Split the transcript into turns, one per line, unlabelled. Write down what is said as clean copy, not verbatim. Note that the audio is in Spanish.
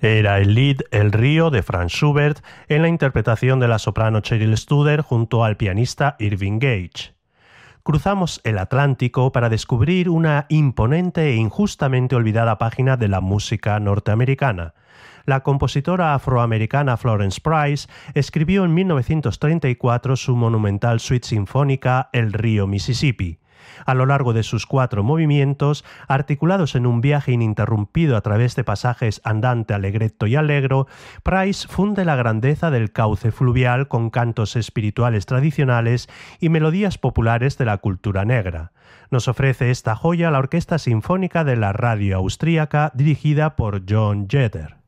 Era el Lied El río de Franz Schubert en la interpretación de la soprano Cheryl Studer junto al pianista Irving Gage. Cruzamos el Atlántico para descubrir una imponente e injustamente olvidada página de la música norteamericana. La compositora afroamericana Florence Price escribió en 1934 su monumental suite sinfónica El río Mississippi. A lo largo de sus 4 movimientos, articulados en un viaje ininterrumpido a través de pasajes andante, allegretto y allegro, Price funde la grandeza del cauce fluvial con cantos espirituales tradicionales y melodías populares de la cultura negra. Nos ofrece esta joya la Orquesta Sinfónica de la Radio Austríaca dirigida por John Jeter.